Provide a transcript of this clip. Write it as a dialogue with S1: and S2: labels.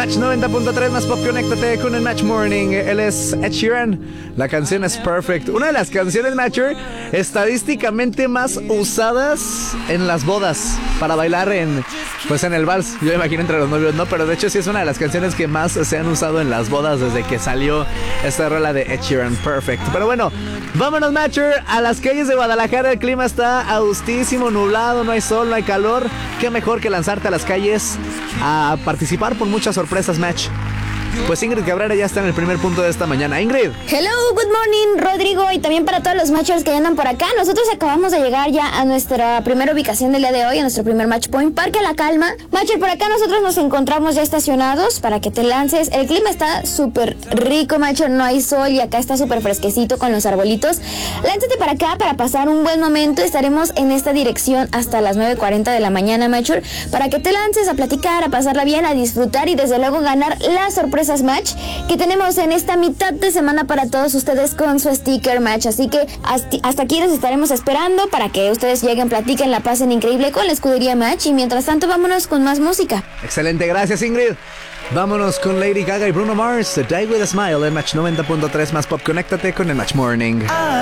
S1: Match 90.3 más pop, conéctate con el Match Morning. Él es Ed Sheeran. La canción es Perfect. Una de las canciones, Matcher, estadísticamente más usadas en las bodas para bailar en el vals. Yo me imagino entre los novios, ¿no? Pero de hecho sí es una de las canciones que más se han usado en las bodas desde que salió esta rola de Ed Sheeran, Perfect. Pero bueno, vámonos, Matcher, a las calles de Guadalajara. El clima está agustísimo, nublado, no hay sol, no hay calor. Qué mejor que lanzarte a las calles a participar por muchas sorpresas, Match. Pues Ingrid Cabrera ya está en el primer punto de esta mañana. Ingrid.
S2: Hello, good morning, Rodrigo, y también para todos los matchers que andan por acá. Nosotros acabamos de llegar ya a nuestra primera ubicación del día de hoy, a nuestro primer match point, Parque La Calma. Matcher, por acá nosotros nos encontramos ya estacionados para que te lances. El clima está súper rico, Matcher, no hay sol y acá está súper fresquecito con los arbolitos. Lánzate para acá para pasar un buen momento. Estaremos en esta dirección hasta las 9:40 de la mañana, Matcher, para que te lances a platicar, a pasarla bien, a disfrutar y desde luego ganar la sorpresa Match que tenemos en esta mitad de semana para todos ustedes con su sticker Match. Así que hasta aquí los estaremos esperando para que ustedes lleguen, platiquen, la pasen increíble con la escudería Match. Y mientras tanto, vámonos con más música.
S1: Excelente, gracias, Ingrid. Vámonos con Lady Gaga y Bruno Mars, The Day With A Smile en Match 90.3 más pop. Conéctate con el Match Morning.